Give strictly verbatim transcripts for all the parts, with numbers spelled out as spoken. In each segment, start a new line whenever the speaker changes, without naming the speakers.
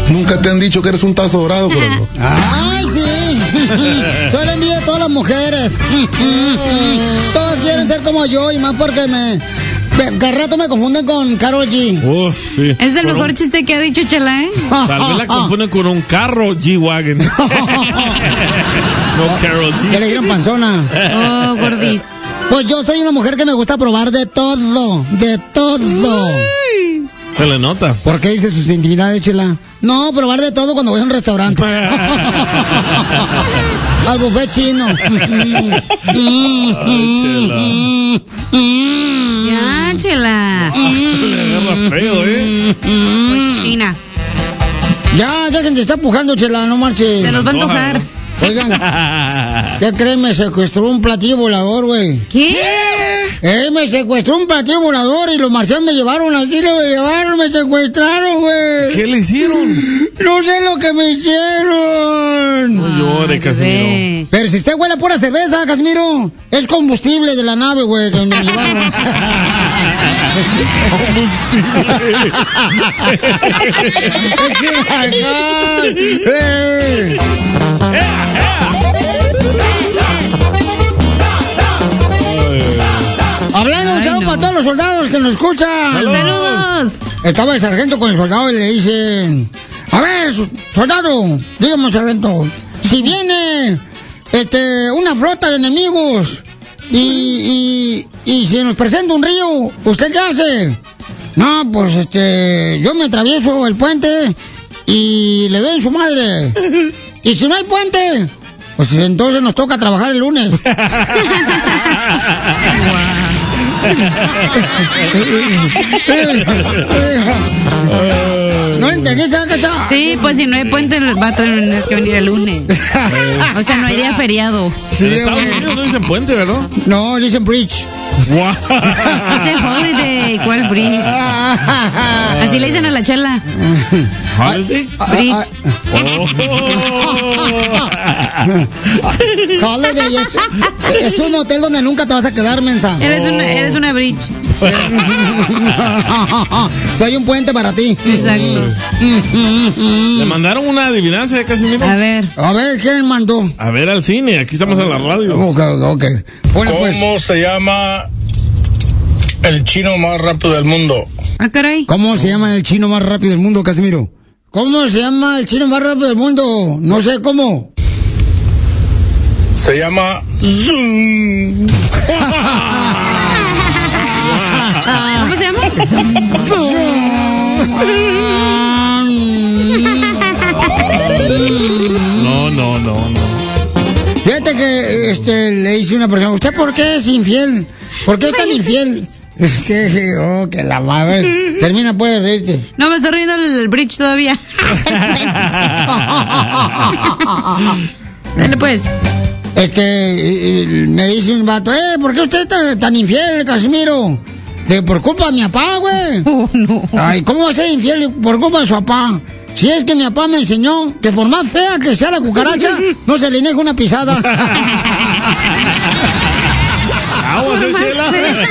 Nunca te han dicho que eres un tazo dorado, corazón.
Ay, sí. Soy la envidia de todas las mujeres. Todas quieren ser como yo y más porque me... Cada rato me confunden con Karol G.
Uf, sí.
Es el
Pero
mejor chiste que ha dicho Chela, ¿eh?
tal vez la confunden con un carro G-Wagon. No, Karol G.
Que le dieron panzona.
Oh, gordis.
Pues yo soy una mujer que me gusta probar de todo, de todo.
Se le nota.
¿Por qué dice sus intimidades, Chela? No, probar de todo cuando voy a un restaurante. Al buffet chino.
Ay,
Ya, Chela.
Le agarra feo, ¿eh?
China.
Ya, ya que te está empujando, Chela, no marches.
Se nos va a antojar.
Oigan, ¿qué creen? Me secuestró un platillo volador, güey.
¿Qué?
Eh, me secuestró un platillo volador y los marcianos me llevaron al cielo, me llevaron, me secuestraron, güey.
¿Qué le hicieron?
No sé lo que me hicieron.
No llore, Casimiro.
Pero si usted huele a pura cerveza, Casimiro, es combustible de la nave, güey, que me llevaron. ¡Eh! Hablando, un saludo
no.
para todos los soldados que nos escuchan.
¡Saludos!
Estaba el sargento con el soldado y le dice: a ver, soldado, dígame, sargento, si viene este, una flota de enemigos y, y, y se nos presenta un río, ¿usted qué hace? No, pues este, yo me atravieso el puente y le doy en su madre. Y si no hay puente, pues entonces nos toca trabajar el lunes. ¿No le entendí, cacha?
Sí, pues si no hay puente va a tener que venir el lunes. O sea, no hay día feriado.
Sí,
En Estados
güey.
Unidos no dicen puente, ¿verdad?
No, dicen bridge.
Guau.
Hace holiday, ¿cuál bridge? Así le dicen a la Chela.
¿Holiday?
Bridge.
Holiday es, es un hotel donde nunca te vas a quedar, mensa.
Eres una, eres una bridge.
Soy un puente para ti.
Exacto.
Le mandaron una adivinanza de Casimiro.
A ver.
A ver, ¿quién mandó?
A ver al cine, aquí estamos en la radio.
Ok, ok. Bueno, pues,
¿Cómo se llama el chino más rápido del mundo?
Ah, caray.
¿cómo se llama el chino más rápido del mundo, Casimiro? ¿Cómo se llama el chino más rápido del mundo? No sé cómo.
Se llama Zoom.
¿Cómo se llama?
No, no, no, no.
Fíjate que este, le hice una persona: ¿usted por qué es infiel? ¿Por qué es tan infiel? Es que, oh, que la madre. Termina, puedes reírte.
No, me estoy riendo el bridge todavía. Dale pues.
Este, me dice un vato: eh, ¿por qué usted es tan, tan infiel, Casimiro? De, por culpa de mi papá, güey.
Oh, no.
Ay, ¿cómo va a ser infiel por culpa de su papá? Si es que mi papá me enseñó que por más fea que sea la cucaracha, no se le niega una pisada.
Aguas, eh, Chela.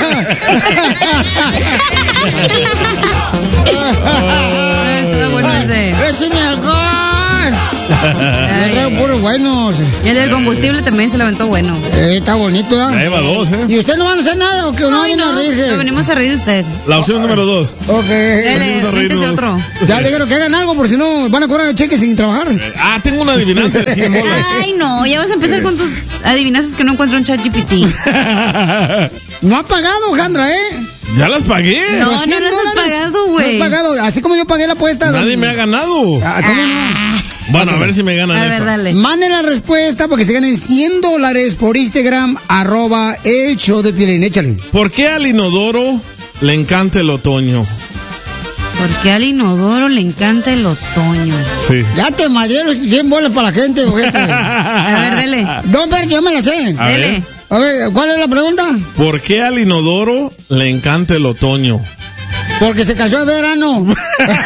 Está bueno ese.
¡Écheme alcohol! Me traigo puros buenos.
Y el del combustible también se lo aventó bueno.
Eh, está bonito, ¿eh?
Ya lleva dos, ¿eh?
¿Y usted no van a hacer nada o que no viene a reírse?
Lo venimos a reír de usted.
La opción número dos.
Ok.
Dale,
Venimos a
métese
reírnos.
otro.
Ya le dijeron que hagan algo, por si no van a cobrar el cheque sin trabajar.
Ah, tengo una adivinanza de cien bolas.
Ay, no, ya vas a empezar con tus adivinanzas que no encuentro en ChatGPT.
No ha pagado, Jandra, ¿eh?
Ya las pagué.
No,
Los cien
no las has
dólares.
pagado, güey.
No has pagado, así como yo pagué la apuesta.
Nadie me ha ganado.
Ah, ¿cómo no?
Bueno, a ver si me ganan
A ver,
esta.
dale.
Manden la respuesta porque se ganen cien dólares por Instagram, arroba el show de Piolín. Échale.
¿Por qué al inodoro le encanta el otoño?
Porque al inodoro le encanta el otoño.
Sí.
Ya te madré los cien bolas para la gente, ojete.
A ver, dele.
No, pero yo me la sé.
A
Dele.
ver.
A ver, ¿cuál es la pregunta?
¿Por qué al inodoro le encanta el otoño?
Porque se casó de verano. ¡Lo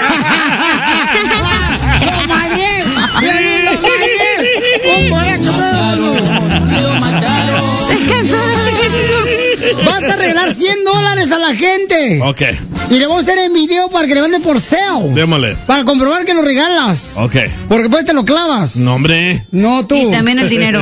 madré! ¡Piolín, lo madré! ¡Un borracho pedo! ¡Lo mataron!
Se cansó de reírnos.
Vas a regalar cien dólares a la gente. chiste.
Ok.
Y le vamos a hacer en video para que le manden por sale.
Démosle.
Para comprobar que lo regalas.
Ok.
Porque después te lo clavas.
No, hombre.
No, tú.
Y también el dinero.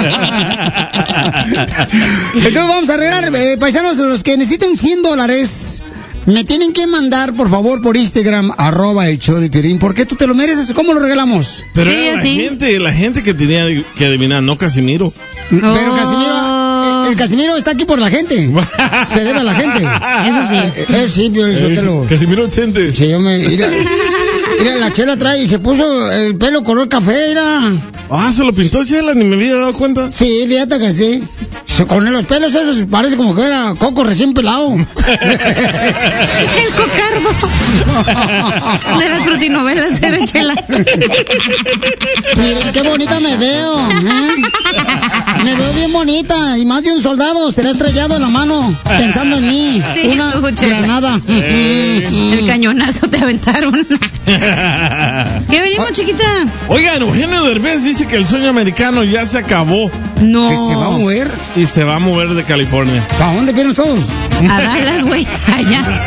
Entonces vamos a regalar, eh, paisanos, los que necesiten cien dólares, me tienen que mandar, por favor, por Instagram, arroba el show de Piolín. ¿Por qué tú te lo mereces? ¿Cómo lo regalamos?
Pero
Sí,
era la
así.
gente, la gente que tenía que adivinar, no Casimiro.
Pero Casimiro, el, el Casimiro está aquí por la gente. Se debe a la gente.
Eso sí.
Eh, eh, sí, Piolín,
Eh,
suéltalo.
Casimiro ochenta.
Sí, yo me... Mira, mira, la Chela trae y se puso el pelo color café, mira.
Ah, se lo pintó Chela, ni me había dado cuenta.
Sí, fíjate que sí. Se- Con los pelos esos parece como que era coco recién pelado.
El cocardo. De las frutinovelas era Chela.
Miren qué bonita me veo. ¿eh? Me veo bien bonita. Y más de un soldado será estrellado en la mano pensando en mí.
Sí,
Una
tú, Chela.
granada.
El cañonazo te aventaron. ¿Qué venimos, chiquita?
Oigan, Eugenio Derbez dice que el sueño americano ya se acabó
No.
Que se va a mover.
y se va a mover de California.
¿Para dónde vienen todos?
A Dallas, güey. Allá.